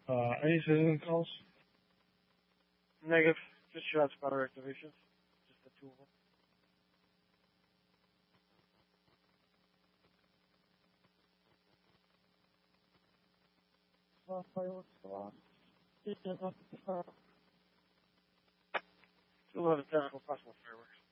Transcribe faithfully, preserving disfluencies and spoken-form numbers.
Uh, any citizen calls? Negative. Just shot spotter activations. Just the two of them. Well, fireworks go off. It does not, uh, Two eleven ten, possible fireworks.